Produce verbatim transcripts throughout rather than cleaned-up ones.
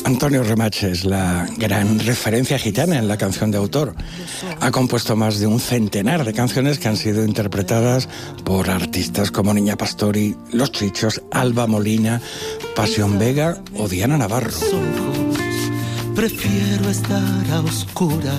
Antonio Remache es la gran referencia gitana en la canción de autor. Ha compuesto más de un centenar de canciones que han sido interpretadas por artistas como Niña Pastori, Los Chichos, Alba Molina, Pasión Vega o Diana Navarro. Prefiero estar a oscuras.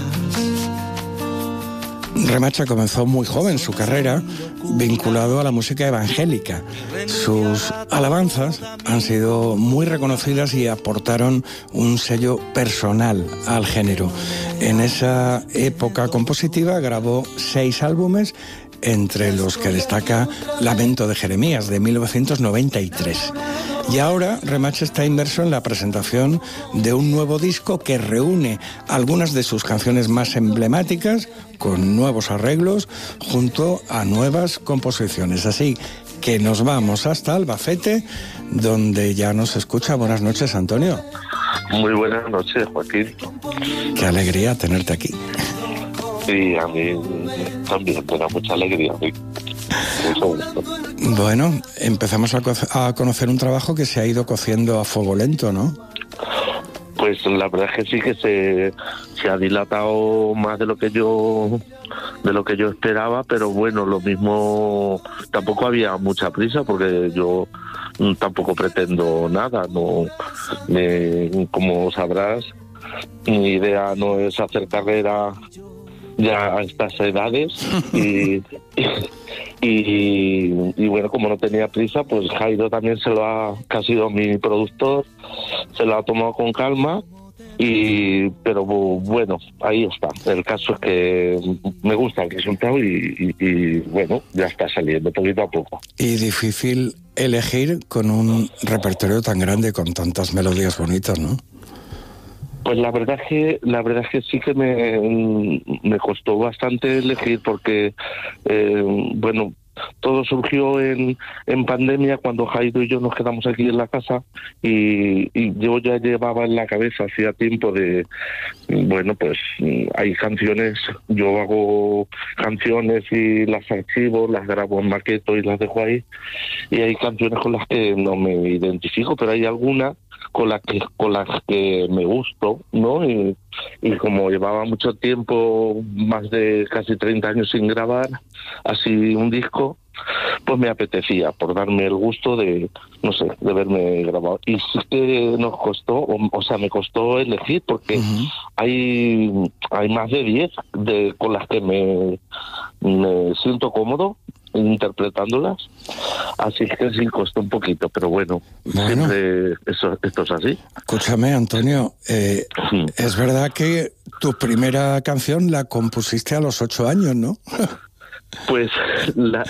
Remache comenzó muy joven su carrera vinculado a la música evangélica. Sus alabanzas han sido muy reconocidas y aportaron un sello personal al género. En esa época compositiva grabó seis álbumes, entre los que destaca Lamento de Jeremías, de mil novecientos noventa y tres. Y ahora Remache está inmerso en la presentación de un nuevo disco que reúne algunas de sus canciones más emblemáticas con nuevos arreglos junto a nuevas composiciones. Así que nos vamos hasta Albacete, donde ya nos escucha. Buenas noches, Antonio. Muy buenas noches, Joaquín. Qué alegría tenerte aquí. Sí, a mí también me da mucha alegría. ¿Sí? Mucho gusto. Bueno, empezamos a, co- a conocer un trabajo que se ha ido cociendo a fuego lento, ¿no? Pues la verdad es que sí que se, se ha dilatado más de lo que yo de lo que yo esperaba, pero bueno, lo mismo, tampoco había mucha prisa porque yo mm, tampoco pretendo nada, no, me, como sabrás, mi idea no es hacer carrera ya a estas edades y, y, y bueno, como no tenía prisa, pues Jairo también se lo ha, que ha sido mi productor, se lo ha tomado con calma, y pero bueno, ahí está. El caso es que me gusta el resultado y, y, y bueno, ya está saliendo poquito a poco. Y difícil elegir con un repertorio tan grande, con tantas melodías bonitas, ¿no? Pues la verdad es que la verdad es que sí que me, me costó bastante elegir porque eh, bueno, todo surgió en, en pandemia cuando Jairo y yo nos quedamos aquí en la casa y, y yo ya llevaba en la cabeza hacía tiempo de, bueno, pues hay canciones, yo hago canciones y las archivo, las grabo en maqueto y las dejo ahí, y hay canciones con las que no me identifico, pero hay algunas con las que con las que me gusto, ¿no? Y, y como llevaba mucho tiempo, más de casi treinta años sin grabar así un disco, pues me apetecía por darme el gusto de, no sé, de verme grabado. Y sí que nos costó, o, o sea, me costó elegir porque uh-huh. hay hay más de diez de con las que me, me siento cómodo interpretándolas, así que sí costó un poquito, pero bueno, bueno. siempre eso, esto es así. Escúchame, Antonio, eh, sí. Es verdad que tu primera canción la compusiste a los ocho años, ¿no? Pues la,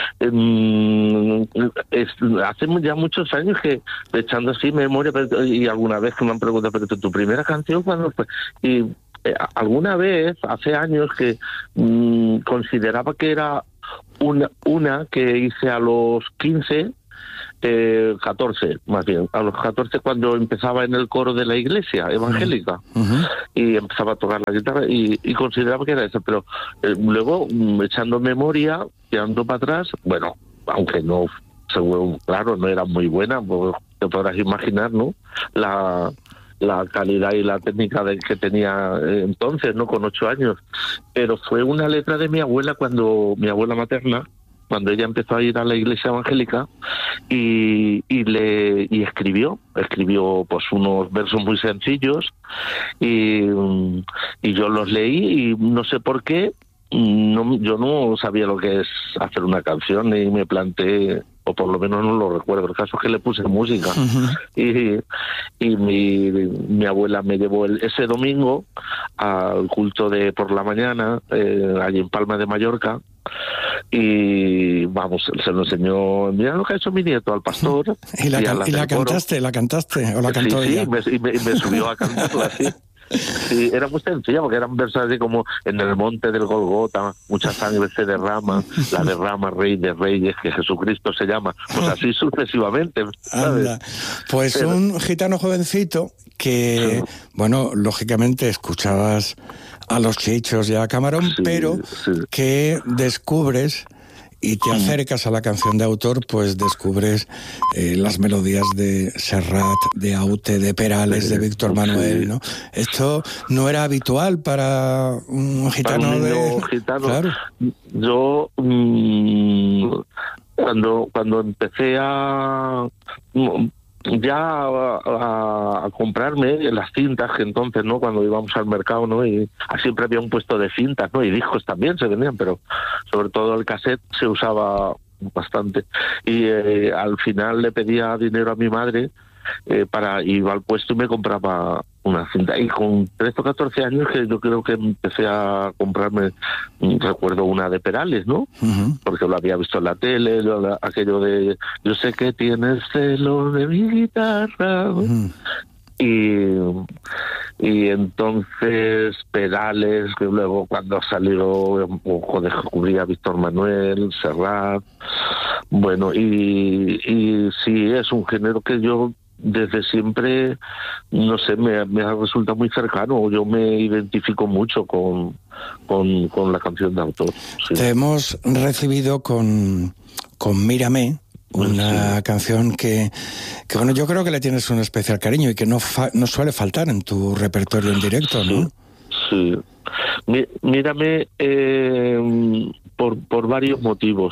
eh, es, hace ya muchos años que, echando así memoria, pero, y alguna vez que me han preguntado, pero tu, tu primera canción, ¿cuándo fue? Y eh, alguna vez, hace años, que mmm, consideraba que era una, una que hice a los quince, eh, catorce, más bien, a los catorce, cuando empezaba en el coro de la iglesia evangélica, uh-huh. y empezaba a tocar la guitarra, y, y consideraba que era eso, pero eh, luego, mm, echando memoria, tirando para atrás, bueno, aunque no, seguro, claro, no era muy buena, pues, te podrás imaginar, ¿no?, la... la calidad y la técnica de, que tenía entonces, ¿no?, con ocho años. Pero fue una letra de mi abuela, cuando mi abuela materna, cuando ella empezó a ir a la iglesia evangélica, y, y le y escribió, escribió pues unos versos muy sencillos, y, y yo los leí, y no sé por qué, no, yo no sabía lo que es hacer una canción, y me planteé, o por lo menos no lo recuerdo, el caso es que le puse música. Uh-huh. y, y mi, mi abuela me llevó el, ese domingo al culto de por la mañana, eh, allí en Palma de Mallorca, y vamos, se lo enseñó, mira lo que ha hecho mi nieto, al pastor. ¿Y la, y can, y la cantaste, la cantaste o la cantó sí, ella? Sí, me, y me, y me subió a cantarla, sí. Sí, era muy sencilla porque eran versos así como: en el monte del Golgota mucha sangre se derrama, la derrama Rey de Reyes, que Jesucristo se llama, pues así sucesivamente, ¿sabes? Anda. Pues Pero... un gitano jovencito que, sí. bueno, lógicamente escuchabas a Los Chichos y a Camarón, sí, pero sí. que descubres y te acercas a la canción de autor, pues descubres eh, las melodías de Serrat, de Aute, de Perales, de Víctor Manuel, ¿no? Esto no era habitual para un gitano. Para un de gitano. Claro. Yo mmm, cuando cuando empecé a ya a, a, a comprarme las cintas, que entonces, ¿no?, cuando íbamos al mercado, ¿no?, y siempre había un puesto de cintas, ¿no?, y discos también se vendían, pero sobre todo el cassette se usaba bastante. Y eh, al final le pedía dinero a mi madre eh, para iba al puesto y me compraba una cinta. Y con trece o catorce años que yo creo que empecé a comprarme, recuerdo una de Perales, ¿no? Uh-huh. Porque lo había visto en la tele, lo, aquello de yo sé que tienes celo de mi guitarra, ¿no? Uh-huh. Y, y entonces Perales, que luego cuando salió, ojo, descubrí a Víctor Manuel, Serrat, bueno, y, y sí, es un género que yo desde siempre, no sé, me, me resulta muy cercano. Yo me identifico mucho con, con, con la canción de autor. Sí. Te hemos recibido con, con Mírame, una sí. canción que, que, bueno, yo creo que le tienes un especial cariño y que no, fa, no suele faltar en tu repertorio en directo, ¿no? Sí. sí. Mírame eh, por, por varios motivos.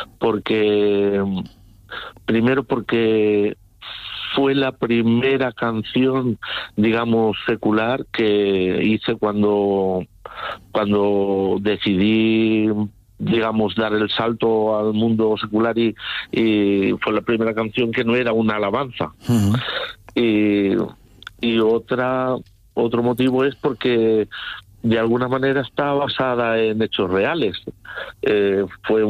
Porque, primero porque fue la primera canción, digamos, secular que hice cuando, cuando decidí, digamos, dar el salto al mundo secular, y, y fue la primera canción que no era una alabanza. Uh-huh. Y, y otra, otro motivo es porque de alguna manera está basada en hechos reales. Eh, fue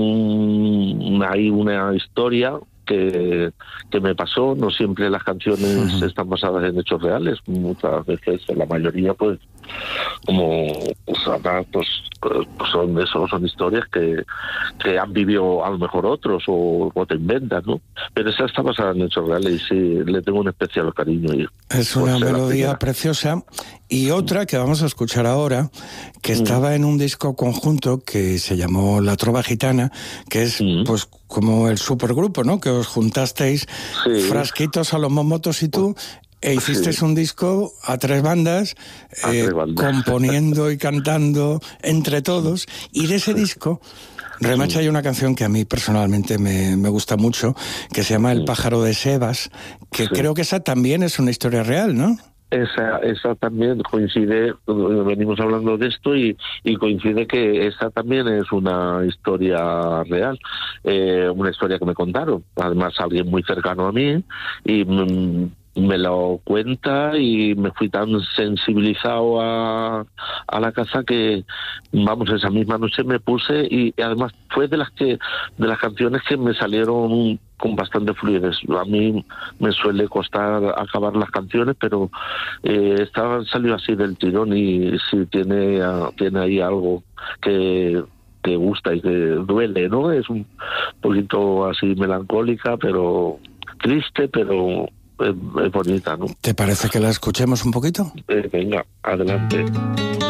un, hay una historia Que, que me pasó. No siempre las canciones uh-huh. están basadas en hechos reales, muchas veces, la mayoría, pues, como pues, acá, pues, pues son eso, son historias que, que han vivido a lo mejor otros o, o te inventan, ¿no? Pero esa está basada en hechos reales y sí, le tengo un especial cariño. Y, es una pues, melodía preciosa. Y otra que vamos a escuchar ahora, que estaba en un disco conjunto que se llamó La Trova Gitana, que es mm. pues como el supergrupo, ¿no?, que os juntasteis, sí. Frasquitos, a los Momotos y tú, e hicisteis sí. un disco a tres bandas, a eh, tres bandas. componiendo y cantando entre todos. Y de ese disco, Remacha, hay una canción que a mí personalmente me, me gusta mucho, que se llama El pájaro de Sebas, que sí. creo que esa también es una historia real, ¿no? Esa, esa también coincide, venimos hablando de esto y, y coincide que esa también es una historia real, eh, una historia que me contaron, además alguien muy cercano a mí, y mm, me lo cuenta y me fui tan sensibilizado a, a la casa que, vamos, esa misma noche me puse, y, y además fue de las que de las canciones que me salieron con bastante fluidez. A mí me suele costar acabar las canciones, pero eh, esta salió así del tirón, y sí tiene, tiene ahí algo que, que gusta y que duele, ¿no? Es un poquito así melancólica, pero triste, pero es, es bonita, ¿no? ¿Te parece que la escuchemos un poquito? Eh, venga, adelante.